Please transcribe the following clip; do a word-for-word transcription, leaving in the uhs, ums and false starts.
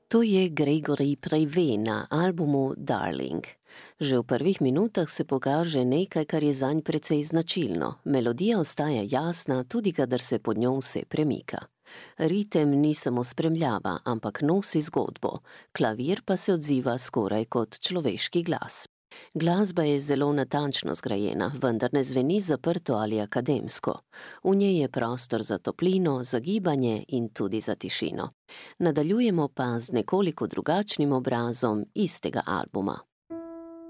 To je Gregory Preve na albumu Darling. Že v prvih minutah se pokaže nekaj, kar je zanj precej značilno. Melodija ostaja jasna, tudi kadar se pod njo vse premika. Ritem ni samo spremljava, ampak nosi zgodbo. Klavir pa se odziva skoraj kot človeški glas. Glasba je zelo natančno zgrajena, vendar ne zveni zaprto ali akademsko. V njej je prostor za toplino, za gibanje in tudi za tišino. Nadaljujemo pa z nekoliko drugačnim obrazom istega albuma.